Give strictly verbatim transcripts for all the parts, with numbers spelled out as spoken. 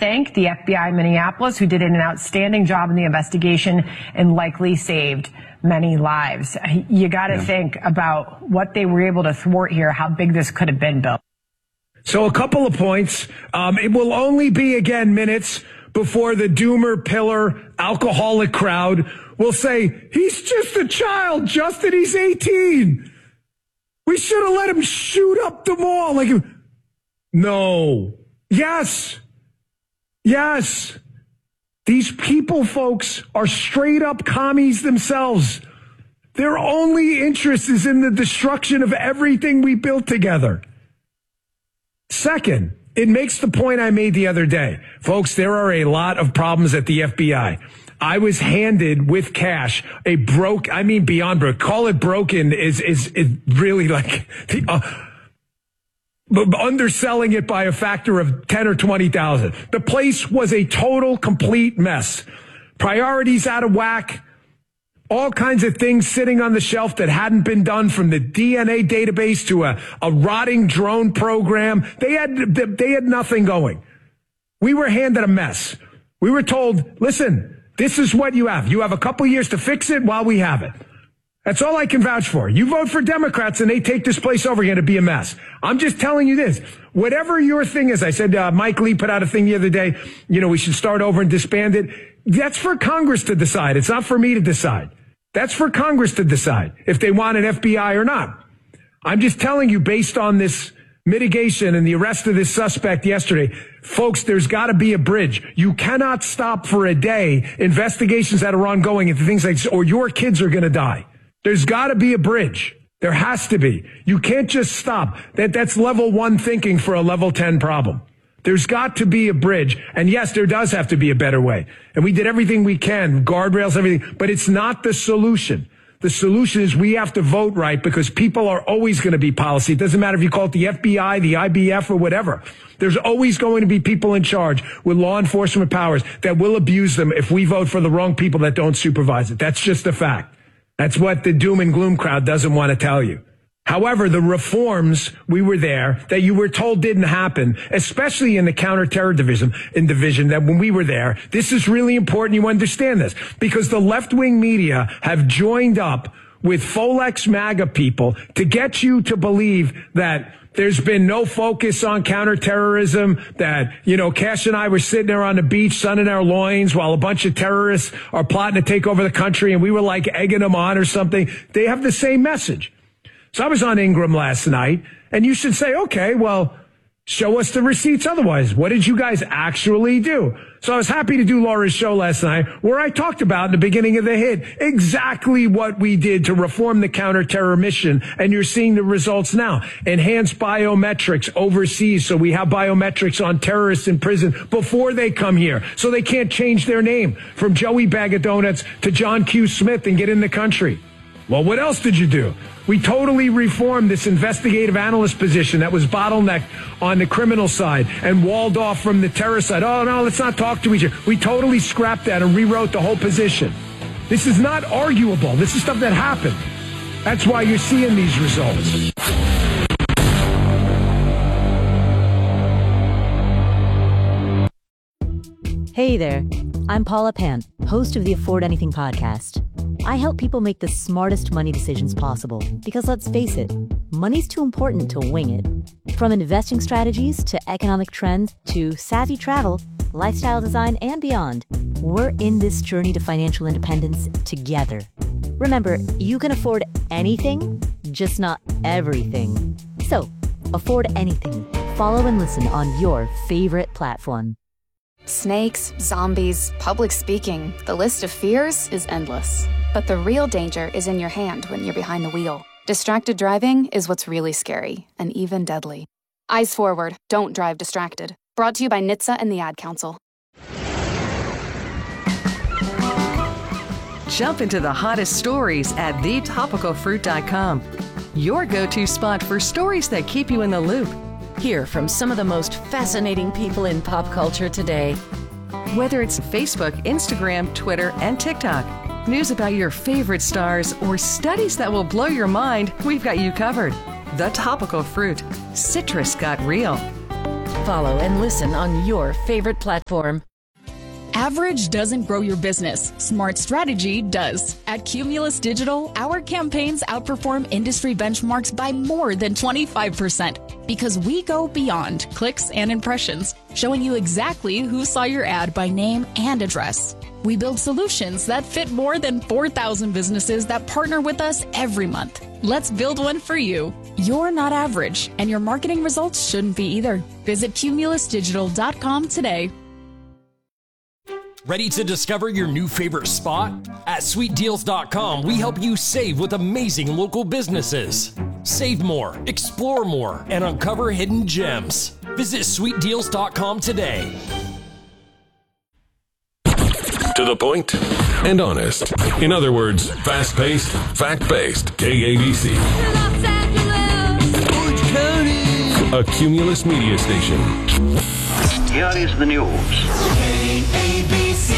thank the F B I in Minneapolis, who did an outstanding job in the investigation and likely saved many lives. You got to yeah. think about what they were able to thwart here, how big this could have been, Bill. So a couple of points. Um, it will only be, again, minutes before the doomer, pillar, alcoholic crowd will say, he's just a child, Justin, he's eighteen. We should have let him shoot up the mall. Like, no. Yes. Yes. These people, folks, are straight up commies themselves. Their only interest is in the destruction of everything we built together. Second, it makes the point I made the other day. Folks, there are a lot of problems at the F B I. I was handed with cash a broke, I mean beyond broke. Call it broken is is, is really like uh, underselling it by a factor of ten or twenty thousand. The place was a total, complete mess. Priorities out of whack. All kinds of things sitting on the shelf that hadn't been done, from the D N A database to a, a rotting drone program. They had, they had nothing going. We were handed a mess. We were told, listen, this is what you have. You have a couple years to fix it while we have it. That's all I can vouch for. You vote for Democrats and they take this place over, you're going to be a mess. I'm just telling you this. Whatever your thing is, I said, uh, Mike Lee put out a thing the other day, you know, we should start over and disband it. That's for Congress to decide. It's not for me to decide. That's for Congress to decide if they want an F B I or not. I'm just telling you, based on this mitigation and the arrest of this suspect yesterday, folks, there's got to be a bridge. You cannot stop for a day investigations that are ongoing into things like this, or your kids are going to die. There's got to be a bridge. There has to be. You can't just stop. That that's level one thinking for a level ten problem. There's got to be a bridge. And yes, there does have to be a better way. And we did everything we can, guardrails, everything, but it's not the solution. The solution is we have to vote right, because people are always going to be policy. It doesn't matter if you call it the F B I, the I B F, or whatever. There's always going to be people in charge with law enforcement powers that will abuse them if we vote for the wrong people that don't supervise it. That's just a fact. That's what the doom and gloom crowd doesn't want to tell you. However, the reforms, we were there, that you were told didn't happen, especially in the counterterror division, in division, that when we were there, this is really important you understand this, because the left-wing media have joined up with Folex MAGA people to get you to believe that there's been no focus on counterterrorism, that, you know, Cash and I were sitting there on the beach sunning our loins while a bunch of terrorists are plotting to take over the country and we were like egging them on or something. They have the same message. So I was on Ingram last night, and you should say, okay, well, show us the receipts otherwise. What did you guys actually do? So I was happy to do Laura's show last night, where I talked about in the beginning of the hit exactly what we did to reform the counterterror mission, and you're seeing the results now. Enhanced biometrics overseas, so we have biometrics on terrorists in prison before they come here, so they can't change their name from Joey Bag of Donuts to John Q. Smith and get in the country. Well, what else did you do? We totally reformed this investigative analyst position that was bottlenecked on the criminal side and walled off from the terror side. Oh, no, let's not talk to each other. We totally scrapped that and rewrote the whole position. This is not arguable. This is stuff that happened. That's why you're seeing these results. Hey there, I'm Paula Pant, host of the Afford Anything podcast. I help people make the smartest money decisions possible because, let's face it, money's too important to wing it. From investing strategies to economic trends to savvy travel, lifestyle design, and beyond, we're in this journey to financial independence together. Remember, you can afford anything, just not everything. So, afford anything. Follow and listen on your favorite platform. Snakes, zombies, public speaking, the list of fears is endless. But the real danger is in your hand when you're behind the wheel. Distracted driving is what's really scary and even deadly. Eyes forward, don't drive distracted. Brought to you by N H T S A and the Ad Council. Jump into the hottest stories at the topical fruit dot com. Your go-to spot for stories that keep you in the loop. Hear from some of the most fascinating people in pop culture today. Whether it's Facebook, Instagram, Twitter, and TikTok, news about your favorite stars, or studies that will blow your mind, we've got you covered. The Topical Fruit. Citrus got real. Follow and listen on your favorite platform. Average doesn't grow your business. Smart strategy does. At Cumulus Digital, our campaigns outperform industry benchmarks by more than twenty-five percent because we go beyond clicks and impressions, showing you exactly who saw your ad by name and address. We build solutions that fit more than four thousand businesses that partner with us every month. Let's build one for you. You're not average, and your marketing results shouldn't be either. Visit cumulus digital dot com today. Ready to discover your new favorite spot? At sweet deals dot com, we help you save with amazing local businesses. Save more, explore more, and uncover hidden gems. Visit sweet deals dot com today. To the point and honest. In other words, fast-paced, fact-based. K A B C. Los Angeles, Orange County. A Cumulus media station. Here is the news. K A B C.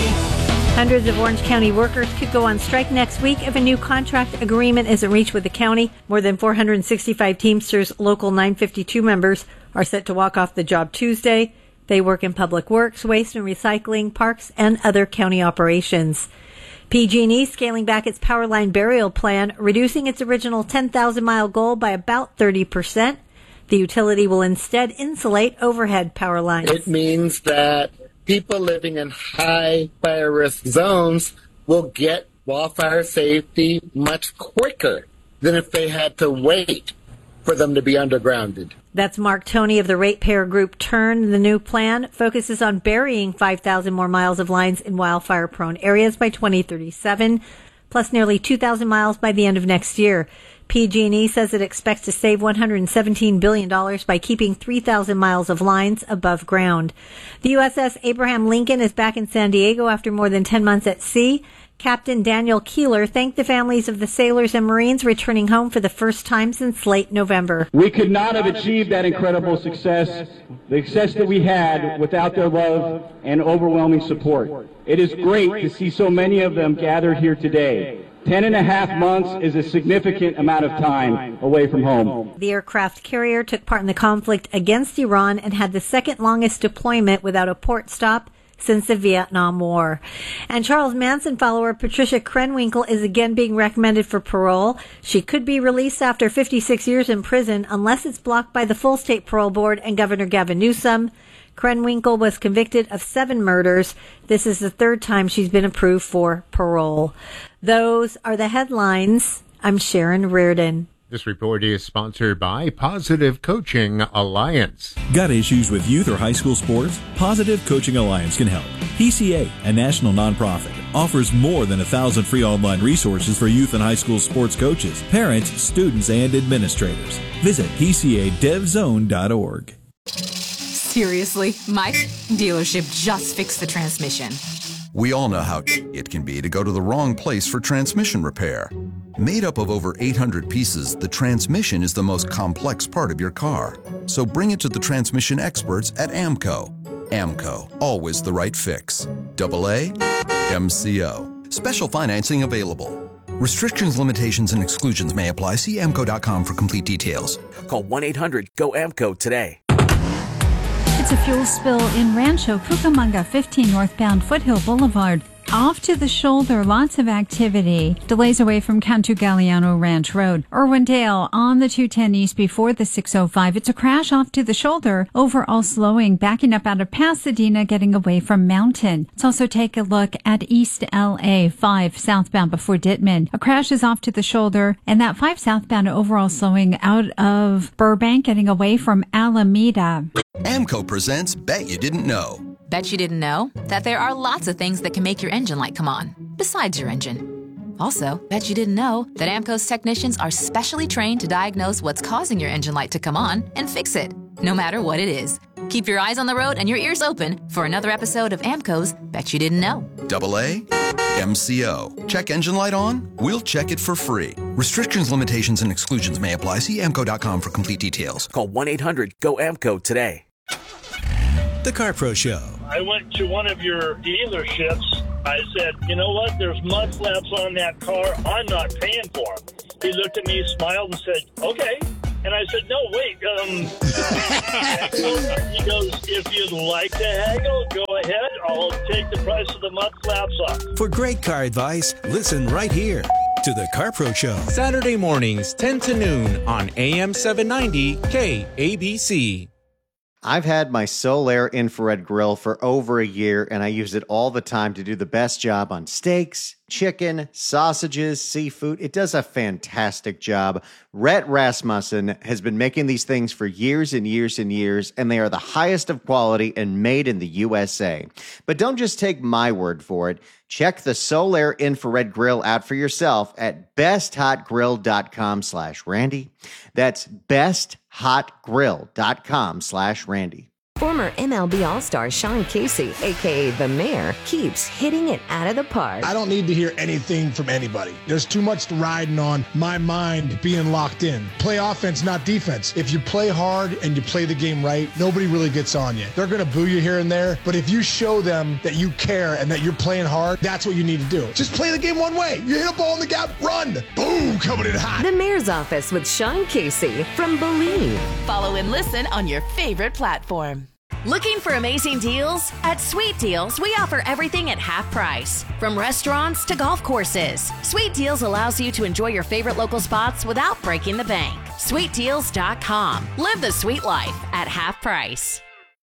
Hundreds of Orange County workers could go on strike next week if a new contract agreement isn't reached with the county. More than four hundred sixty-five Teamsters Local nine fifty-two members are set to walk off the job Tuesday. They work in public works, waste and recycling, parks, and other county operations. P G and E scaling back its power line burial plan, reducing its original ten thousand mile goal by about thirty percent. The utility will instead insulate overhead power lines. It means that people living in high fire risk zones will get wildfire safety much quicker than if they had to wait for them to be undergrounded. That's Mark Toney of the ratepayer group Turn. The new plan focuses on burying five thousand more miles of lines in wildfire-prone areas by twenty thirty-seven, plus nearly two thousand miles by the end of next year. P G and E says it expects to save one hundred seventeen billion dollars by keeping three thousand miles of lines above ground. The U S S Abraham Lincoln is back in San Diego after more than ten months at sea. Captain Daniel Keeler thanked the families of the sailors and Marines returning home for the first time since late November. We could not have achieved that incredible success, the success that we had, without their love and overwhelming support. It is great to see so many of them gathered here today. Ten and a half months is a significant amount of time away from home. The aircraft carrier took part in the conflict against Iran and had the second longest deployment without a port stop since the Vietnam War. And Charles Manson follower Patricia Krenwinkel is again being recommended for parole. She could be released after fifty-six years in prison unless it's blocked by the full state parole board and Governor Gavin Newsom. Krenwinkel was convicted of seven murders. This is the third time she's been approved for parole. Those are the headlines. I'm Sharon Reardon. This report is sponsored by Positive Coaching Alliance. Got issues with youth or high school sports? Positive Coaching Alliance can help. P C A, a national nonprofit, offers more than a thousand free online resources for youth and high school sports coaches, parents, students, and administrators. Visit P C A dev zone dot org. Seriously, my dealership just fixed the transmission. We all know how it can be to go to the wrong place for transmission repair. Made up of over eight hundred pieces, the transmission is the most complex part of your car. So bring it to the transmission experts at AMCO. AMCO, always the right fix. Double A, M C O. Special financing available. Restrictions, limitations, and exclusions may apply. See A M C O dot com for complete details. Call one eight hundred G O A M C O today. It's a fuel spill in Rancho Cucamonga, fifteen northbound Foothill Boulevard. Off to the shoulder, lots of activity. Delays away from Cantu Galliano Ranch Road. Irwindale on the two ten east before the six oh five. It's a crash off to the shoulder. Overall slowing, backing up out of Pasadena, getting away from Mountain. Let's also take a look at East L A five southbound before Dittman. A crash is off to the shoulder, and that five southbound overall slowing out of Burbank, getting away from Alameda. AMCO presents Bet You Didn't Know. Bet you didn't know that there are lots of things that can make your engine light come on, besides your engine. Also, bet you didn't know that AMCO's technicians are specially trained to diagnose what's causing your engine light to come on and fix it, no matter what it is. Keep your eyes on the road and your ears open for another episode of AMCO's Bet You Didn't Know. Double A, M C O. Check engine light on? We'll check it for free. Restrictions, limitations, and exclusions may apply. See A M C O dot com for complete details. Call one eight hundred G O A M C O today. The CarPro Show. I went to one of your dealerships. I said, you know what? There's mud flaps on that car. I'm not paying for them. He looked at me, smiled, and said, okay. And I said, no, wait. Um, he goes, if you'd like to haggle, go ahead. I'll take the price of the mud flaps off. For great car advice, listen right here to the CarPro Show. Saturday mornings, ten to noon on A M seven ninety K A B C. I've had my Solaire infrared grill for over a year, and I use it all the time to do the best job on steaks, chicken, sausages, seafood. It does a fantastic job. Rhett Rasmussen has been making these things for years and years and years, and they are the highest of quality and made in the U S A. But don't just take my word for it. Check the Solaire infrared grill out for yourself at besthotgrill.com slash Randy. That's besthotgrill.com slash Randy. Former M L B All-Star Sean Casey, a k a. The Mayor, keeps hitting it out of the park. I don't need to hear anything from anybody. There's too much riding on my mind being locked in. Play offense, not defense. If you play hard and you play the game right, nobody really gets on you. They're going to boo you here and there, but if you show them that you care and that you're playing hard, that's what you need to do. Just play the game one way. You hit a ball in the gap, run. Boom, coming in hot. The Mayor's Office with Sean Casey from Believe. Follow and listen on your favorite platform. Looking for amazing deals? At Sweet Deals, we offer everything at half price. From restaurants to golf courses, Sweet Deals allows you to enjoy your favorite local spots without breaking the bank. sweet deals dot com. Live the sweet life at half price.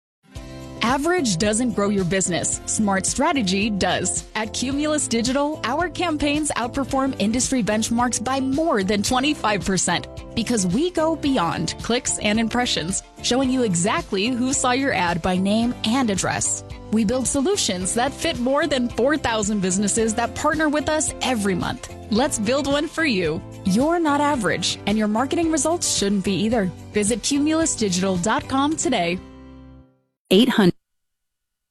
Average doesn't grow your business. Smart strategy does. At Cumulus Digital, our campaigns outperform industry benchmarks by more than twenty-five percent because we go beyond clicks and impressions, showing you exactly who saw your ad by name and address. We build solutions that fit more than four thousand businesses that partner with us every month. Let's build one for you. You're not average, and your marketing results shouldn't be either. Visit cumulus digital dot com today. eight hundred